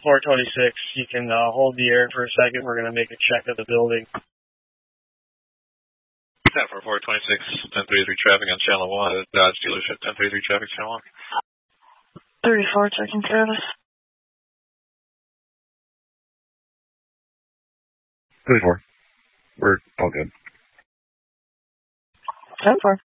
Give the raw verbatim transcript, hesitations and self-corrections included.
four twenty-six, you can uh, hold the air for a second. We're going to make a check of the building. ten four four twenty-six, ten thirty-three traffic on channel one, Dodge dealership, ten thirty-three traffic channel one. thirty-four, checking status. thirty-four. We're all good. ten four.